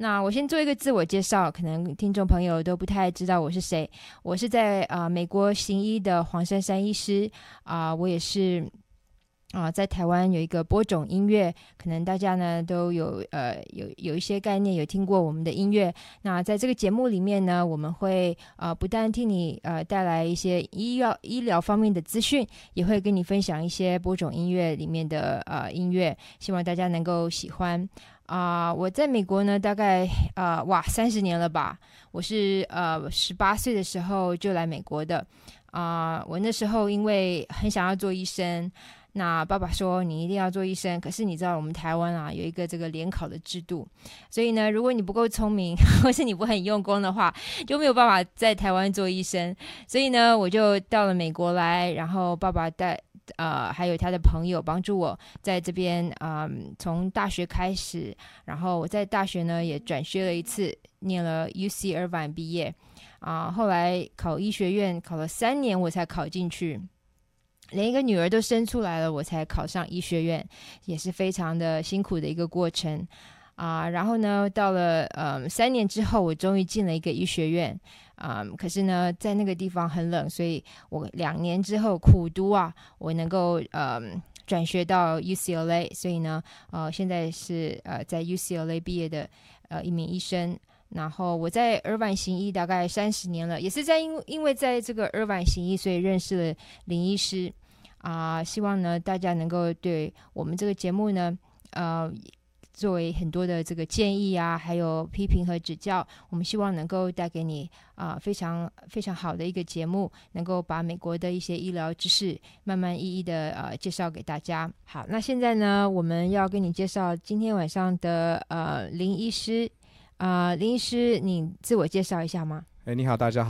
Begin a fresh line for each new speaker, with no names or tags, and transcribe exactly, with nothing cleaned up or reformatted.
那我先做一个自我介绍，可能听众朋友都不太知道我是谁。我是在呃美国行医的黄珊珊医师啊、呃，我也是啊、呃，在台湾有一个播种音乐，可能大家呢都有呃有有一些概念，有听过我们的音乐。那在这个节目里面呢，我们会呃不但替你呃带来一些医药医疗方面的资讯，也会跟你分享一些播种音乐里面的呃音乐，希望大家能够喜欢。啊、呃，我在美国呢，大概呃哇三十年了吧。我是呃十八岁的时候就来美国的。啊、呃，我那时候因为很想要做医生，那爸爸说你一定要做医生，可是你知道我们台湾啊有一个这个联考的制度，所以呢，如果你不够聪明，或是你不很用功的话，就没有办法在台湾做医生。所以呢，我就到了美国来，然后爸爸带。呃，还有他的朋友帮助我在这边，嗯，从大学开始，然后我在大学呢也转学了一次，念了 U C Irvine 毕业，啊、呃，后来考医学院考了三年我才考进去，连一个女儿都生出来了，我才考上医学院，也是非常的辛苦的一个过程啊、呃。然后呢，到了嗯三年之后，我终于进了一个医学院。嗯，可是呢，在那个地方很冷，所以我两年之后苦读啊，我能够嗯转学到 U C L A， 所以呢，呃，现在是呃在 U C L A 毕业的呃一名医生。然后我在尔湾行医大概三十年了，也是在因因为在这个尔湾行医，所以认识了林医师啊、呃。希望呢大家能够对我们这个节目呢，呃。作为很多的这个建议啊，还有批评和指教，我们希望能够带给你啊、呃、非常非常好的一个节目，能够把美国的一些医疗知识慢慢一一的呃介绍给大家。好，那现在呢，我们要跟你介绍今天晚上的呃林医师啊、呃，林医师，你自我介绍一下吗？
哎，你好，大家好，